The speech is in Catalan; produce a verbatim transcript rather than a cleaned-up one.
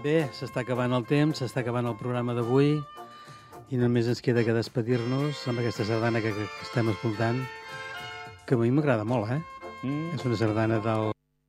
Bé, s'està acabant el temps, s'està acabant el programa d'avui i només ens queda que despedir-nos amb aquesta sardana que, que estem escoltant, que a mi m'agrada molt, eh? Mm. És una sardana del